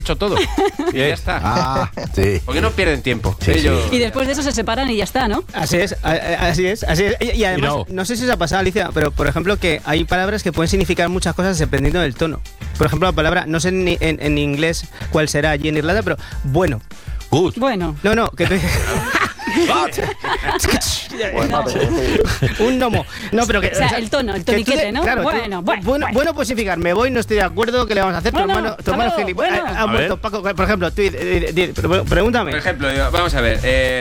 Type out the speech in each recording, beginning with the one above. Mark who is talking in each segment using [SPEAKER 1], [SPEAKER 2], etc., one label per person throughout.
[SPEAKER 1] hecho todo. Y ya está.
[SPEAKER 2] Sí.
[SPEAKER 1] ¿Por qué no pierden tiempo?
[SPEAKER 2] Sí, sí.
[SPEAKER 3] Y después de eso se separan y ya está, ¿no?
[SPEAKER 4] Así es. Y además, no sé si os ha pasado, Alicia, pero por ejemplo que hay palabras que pueden significar muchas cosas dependiendo del tono. Por ejemplo, la palabra, no sé en inglés cuál será allí en Irlanda, pero bueno.
[SPEAKER 2] Good.
[SPEAKER 3] Bueno.
[SPEAKER 4] No, que te... Un gnomo. No, pero que,
[SPEAKER 3] o sea, el tono, el toniquete, ¿no?
[SPEAKER 4] Claro, bueno, pues significar, me voy, no estoy de acuerdo, ¿qué le vamos a hacer?
[SPEAKER 3] Bueno,
[SPEAKER 4] tu hermano
[SPEAKER 3] bueno.
[SPEAKER 4] ha muerto, Paco, por ejemplo, tú, pregúntame.
[SPEAKER 1] Por ejemplo, vamos a ver,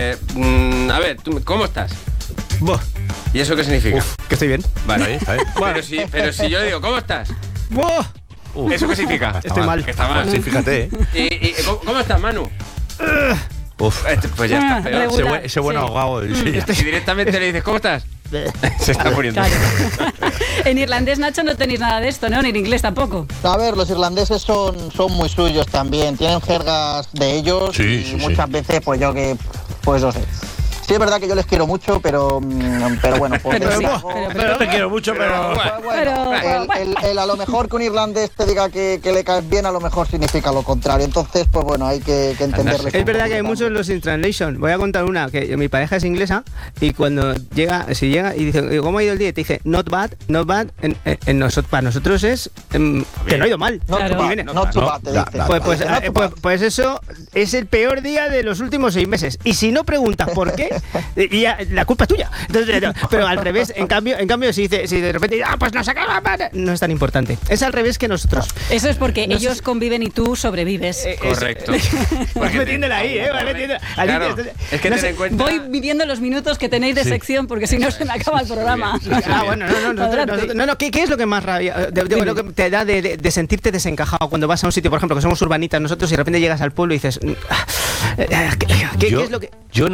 [SPEAKER 1] ¿cómo estás?
[SPEAKER 4] Buah.
[SPEAKER 1] ¿Y eso qué significa?
[SPEAKER 4] Uf, que estoy bien.
[SPEAKER 1] Vale, pero si yo digo, ¿cómo estás?
[SPEAKER 4] Buah.
[SPEAKER 1] ¿Eso qué significa?
[SPEAKER 4] Estoy mal.
[SPEAKER 1] Que está mal.
[SPEAKER 2] Sí, fíjate,
[SPEAKER 1] ¿Y cómo estás, Manu?
[SPEAKER 2] Uf.
[SPEAKER 1] Pues ya está.
[SPEAKER 3] Regular,
[SPEAKER 2] Ese buen ahogado. Sí.
[SPEAKER 1] Y directamente le dices, ¿cómo estás? Se está muriendo.
[SPEAKER 3] Claro. En irlandés, Nacho, no tenéis nada de esto, ¿no? Ni en inglés tampoco.
[SPEAKER 5] A ver, los irlandeses son muy suyos también. Tienen jergas de ellos y muchas veces, pues yo no sé. Sí, es verdad que yo les quiero mucho, pero bueno, pues
[SPEAKER 2] Pero te quiero mucho, pero
[SPEAKER 5] el a lo mejor que un irlandés te diga que le caes bien, a lo mejor significa lo contrario. Entonces, pues bueno, hay que entenderle.
[SPEAKER 4] Es verdad que hay muchos los in translation. Voy a contar una, que mi pareja es inglesa y cuando llega y dice, ¿cómo ha ido el día? Y te dice, not bad, para nosotros es que no ha ido mal.
[SPEAKER 5] Not too bad, te dice.
[SPEAKER 4] Pues eso es el peor día de los últimos 6 meses. Y si no preguntas por qué, y ya, la culpa es tuya. Entonces, pero al revés, en cambio si de repente, pues no sé qué, no es tan importante. Es al revés que nosotros.
[SPEAKER 3] Eso es porque ellos conviven y tú sobrevives.
[SPEAKER 1] Correcto.
[SPEAKER 4] Vas metiéndola ahí, vas metiéndola.
[SPEAKER 1] Claro, es que ten en cuenta...
[SPEAKER 3] Voy viviendo los minutos que tenéis de sección porque si no se me acaba el programa.
[SPEAKER 4] Bueno, no, ¿qué es lo que más rabia, lo que te da de sentirte desencajado cuando vas a un sitio, por ejemplo, que somos urbanitas nosotros y de repente llegas al pueblo y dices, ¿qué es lo que...?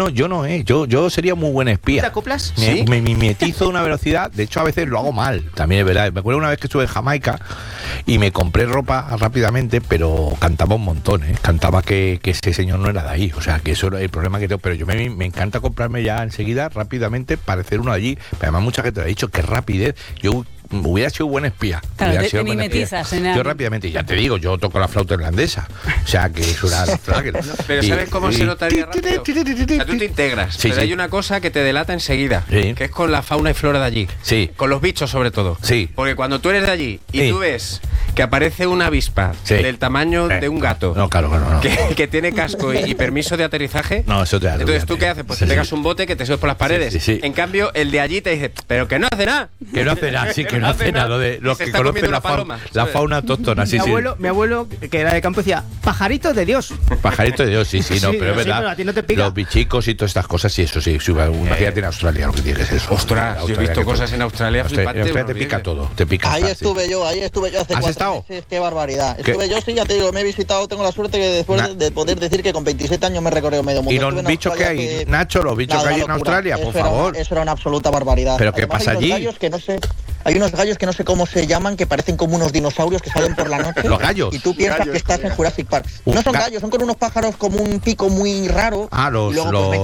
[SPEAKER 2] Yo sería muy buen espía.
[SPEAKER 4] ¿Te acoplas?
[SPEAKER 2] Me mimetizo a una velocidad, de hecho a veces lo hago mal, también es verdad. Me acuerdo una vez que estuve en Jamaica y me compré ropa rápidamente, pero cantaba un montón, cantaba que ese señor no era de ahí, o sea, que eso era el problema que tengo, pero yo me encanta comprarme ya enseguida, rápidamente, parecer uno de allí, pero además mucha gente me ha dicho que rapidez, yo hubiera sido buen espía.
[SPEAKER 3] Claro, te mimetizas en
[SPEAKER 2] yo rápidamente, ya te digo, yo toco la flauta irlandesa, o sea, que eso era...
[SPEAKER 1] Pero ¿sabes cómo se notaría rápido? O sea, tú te integras, pero hay una cosa que te delata enseguida, que es con la fauna y flora de allí, con los bichos sobre todo, porque cuando tú eres de allí y tú ves que aparece una avispa del tamaño de un gato, que tiene casco y permiso de aterrizaje, entonces tú ¿qué haces? Pues te pegas un bote que te subes por las paredes. En cambio el de allí te dice, pero que no hace nada,
[SPEAKER 2] que no hace nada, que no hace nada, los que conocen la fauna autóctona.
[SPEAKER 4] Mi abuelo, que era de campo, decía, pajaritos de Dios.
[SPEAKER 2] Pajaritos de Dios, no, pero es verdad.
[SPEAKER 4] Pero a ti no te pica.
[SPEAKER 2] Los bichicos y todas estas cosas, sí, eso sí. Imagínate en Australia lo que tienes eso.
[SPEAKER 1] Ostras, yo he visto cosas en Australia flipantes.
[SPEAKER 2] Te pica todo, te pica.
[SPEAKER 5] Ahí estuve yo hace 4 meses, qué barbaridad. Estuve yo, sí, ya te digo, me he visitado, tengo la suerte que después de poder decir que con 27 años me recorrido medio mundo.
[SPEAKER 2] ¿Y los bichos que hay, Nacho, los bichos que hay en Australia, por favor?
[SPEAKER 5] Eso era una absoluta barbaridad.
[SPEAKER 2] ¿Pero qué pasa allí?
[SPEAKER 5] Hay unos gallos que no sé cómo se llaman, que parecen como unos dinosaurios que salen por la noche.
[SPEAKER 2] ¿Los gallos?
[SPEAKER 5] Y tú piensas que estás en Jurassic Park. No son gallos, son con unos pájaros como un pico muy raro.
[SPEAKER 2] Los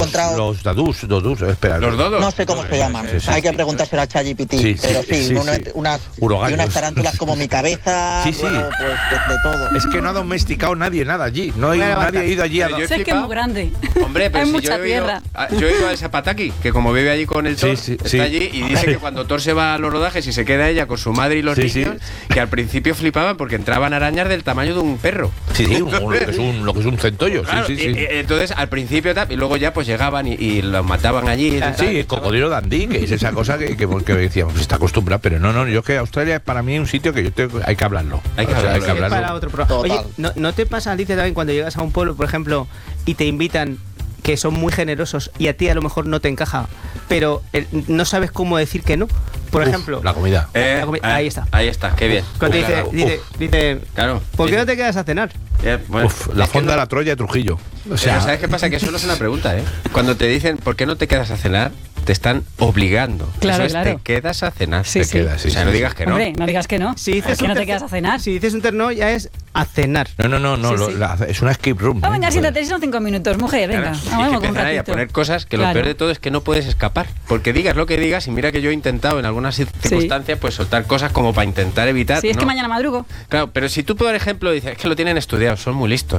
[SPEAKER 2] dadús, espera.
[SPEAKER 1] ¿Los dodos?
[SPEAKER 5] No sé cómo se llaman. Hay que preguntárselo a ChatGPT. Pero sí, unas tarántulas como mi cabeza. Bueno, pues de todo.
[SPEAKER 2] Es que no ha domesticado nadí nada allí. Nadie ha ido allí a...
[SPEAKER 3] Sé que es muy grande.
[SPEAKER 1] Hombre, pero
[SPEAKER 3] hay
[SPEAKER 1] si
[SPEAKER 3] mucha tierra.
[SPEAKER 1] Yo he ido al Zapataki, que como vive allí con el Thor, está allí y dice que cuando Thor se va a los rodajes y se queda ella con su madre y los niños, que al principio flipaban porque entraban arañas del tamaño de un perro.
[SPEAKER 2] Lo que es un centollo.
[SPEAKER 1] Claro, entonces al principio y luego ya pues llegaban y los mataban allí.
[SPEAKER 2] El cocodrilo Dundee, que es esa cosa que decíamos, está acostumbrada, pero no, yo que Australia es para mí un sitio que hay que hablarlo. Hay que hablarlo.
[SPEAKER 4] Para otro programa. Oye, ¿no te pasa, Alicia, también cuando llegas a un pueblo, por ejemplo, y te invitan, que son muy generosos y a ti a lo mejor no te encaja, pero no sabes cómo decir que no? Por ejemplo,
[SPEAKER 2] la comida.
[SPEAKER 4] Ahí está.
[SPEAKER 1] Ahí está, qué bien.
[SPEAKER 4] Cuando dice,
[SPEAKER 1] claro,
[SPEAKER 4] ¿por qué no te quedas a cenar?
[SPEAKER 2] La fonda de la Troya de Trujillo.
[SPEAKER 1] O sea, ¿sabes qué pasa? Que eso no es una pregunta, Cuando te dicen, ¿por qué no te quedas a cenar? Te están obligando.
[SPEAKER 3] Claro,
[SPEAKER 1] eso es, te quedas a cenar.
[SPEAKER 3] Sí,
[SPEAKER 1] quedas, o sea, no digas que no.
[SPEAKER 3] Hombre, no digas que no.
[SPEAKER 4] Si dices
[SPEAKER 3] que no te quedas a cenar.
[SPEAKER 4] Si dices un terno, ya es a cenar.
[SPEAKER 2] No, es una escape room.
[SPEAKER 3] Venga, siéntate, son 5 minutos, mujer, venga.
[SPEAKER 1] Vamos que empezar a poner cosas que lo peor de todo es que no puedes escapar. Porque digas lo que digas, y mira que yo he intentado en algunas circunstancias pues soltar cosas como para intentar evitar.
[SPEAKER 3] Sí, es que mañana madrugo.
[SPEAKER 1] Claro, pero si tú, por ejemplo, dices, es que lo tienen estudiado, son muy listos.